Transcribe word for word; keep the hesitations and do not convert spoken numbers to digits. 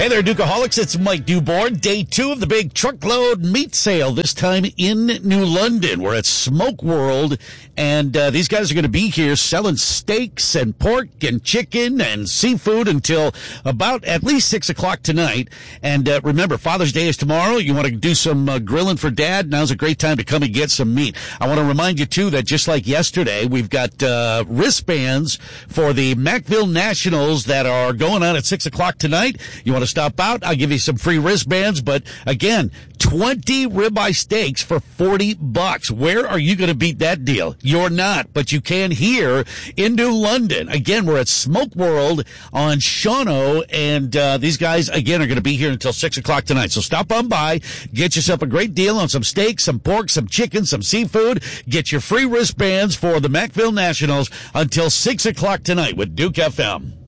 Hey there, Dukeaholics. It's Mike Dewborn. Day two of the big truckload meat sale, this time in New London. We're at Smoke World, and uh, these guys are going to be here selling steaks and pork and chicken and seafood until about at least six o'clock tonight. And uh, remember, Father's Day is tomorrow. You want to do some uh, grilling for Dad? Now's a great time to come and get some meat. I want to remind you, too, that just like yesterday, we've got uh, wristbands for the Mackville Nationals that are going on at six o'clock tonight. You want to stop out? I'll give you some free wristbands. But again, twenty ribeye steaks for forty bucks. Where are you going to beat that deal? You're not, but you can here in New London. Again, we're at Smoke World on Shawano, and uh, these guys, again, are going to be here until six o'clock tonight. So stop on by, get yourself a great deal on some steaks, some pork, some chicken, some seafood. Get your free wristbands for the Mackville Nationals until six o'clock tonight with Duke F M.